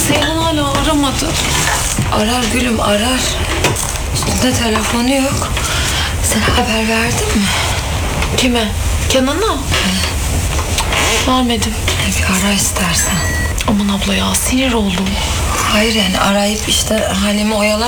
Seyhan hala aramadı. Arar gülüm, arar. Üstünde telefonu yok. Sen haber verdin mi? Kime? Kenan'a? Vermedim. Bir ara istersen. Aman abla ya, sinir oldum. Hayır yani arayıp işte Halim'i oyalar